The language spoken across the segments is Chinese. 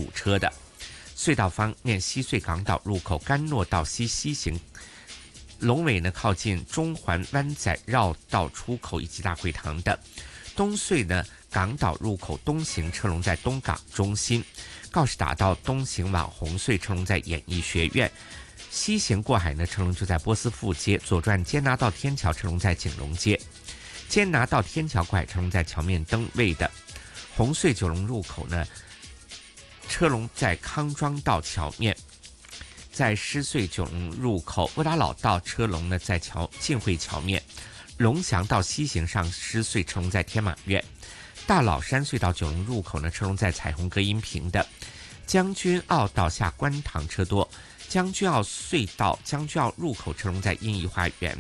堵车的。隧道方面，西隧港岛入口甘诺道西行，龙尾呢靠近中环湾仔绕道出口以及大会堂的。东隧呢港岛入口东行车龙在东港中心，告士打道东行往红隧车龙在演艺学院，西行过海呢车龙就在波斯富街，左转坚拿道天桥车龙在景隆街，坚拿道天桥过海车龙在桥面灯位的。红隧九龙入口呢车龙在康庄道桥面，在狮隧九龙入口窝打老道车龙呢在浸会桥面，龙翔道西行上狮隧车龙在天马苑，大老山隧道九龙入口呢车龙在彩虹隔音屏的。将军澳道下观塘车多，将军澳隧道将军澳入口车龙在英怡花园。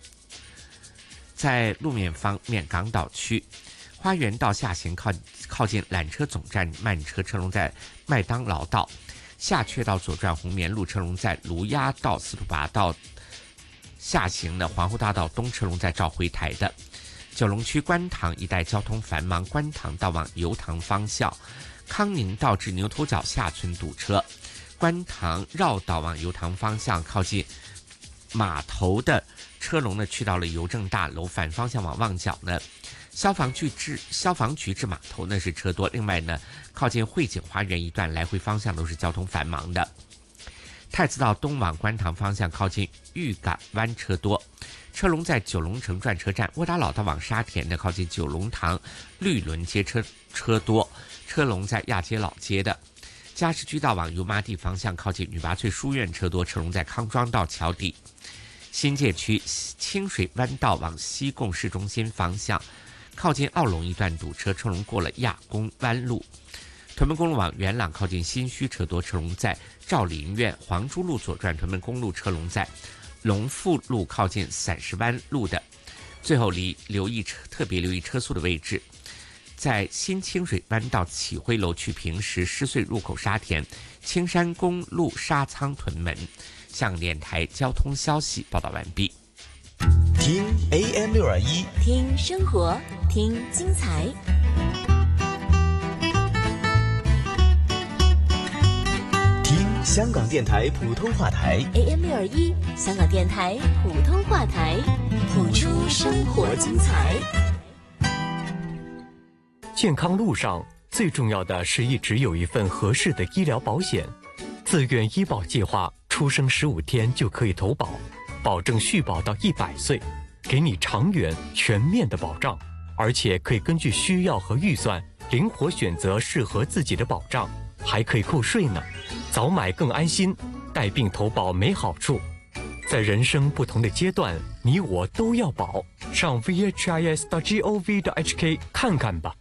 在路面方面，港岛区花园道下行靠近缆车总站慢车车龙在麦当劳道，下阙道左转红棉路车龙在卢押道司徒拔道下行的，皇后大道东车龙在召回台的。九龙区观塘一带交通繁忙，观塘道往油塘方向，康宁道至牛头角下村堵车，观塘绕道往油塘方向靠近码头的车龙呢去到了邮政大楼，反方向往旺角呢消防局至码头呢是车多，另外呢靠近汇景花园一段来回方向都是交通繁忙的。太子道东往观塘方向靠近玉港湾车多，车龙在九龙城转车站，窝打老道往沙田的靠近九龙塘绿轮街车多，车龙在亚皆老街的。嘉士居道往油麻地方向靠近女拔萃书院车多，车龙在康庄道桥底。新界区清水湾道往西贡市中心方向靠近澳龙一段堵车，车龙过了亚公湾路。屯门公路往元朗靠近新墟车多，车龙在兆林苑。黄珠路左转屯门公路车龙在龙富路靠近散石湾路的。最后特别留意车速的位置，在新清水湾道启辉楼去平时，狮隧入口沙田，青山公路沙仓屯门。向电台交通消息报道完毕。 听 AM621， 听生活，听精彩。 听香港电台普通话台 AM621， 香港电台普通话台，谱出生活精彩。 健康路上最重要的是一直有一份合适的医疗保险。自愿医保计划出生15天就可以投保，保证续保到100岁，给你长远全面的保障，而且可以根据需要和预算灵活选择适合自己的保障，还可以扣税呢。早买更安心，带病投保没好处。在人生不同的阶段，你我都要保。上 vhis.gov.hk 看看吧。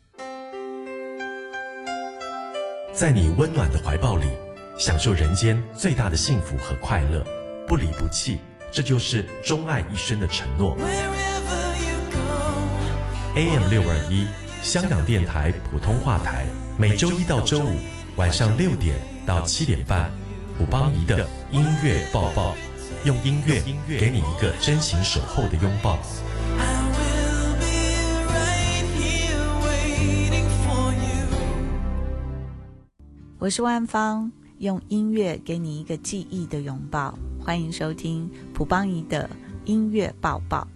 在你温暖的怀抱里，享受人间最大的幸福和快乐，不离不弃，这就是钟爱一生的承诺。AM621 香港电台普通话台，每周一到周五晚上6点到7点半，卜邦仪的音乐抱抱，用音乐给你一个真情守候的拥抱。 我是万芳，用音乐给你一个记忆的拥抱。欢迎收听卜邦仪的音乐抱抱。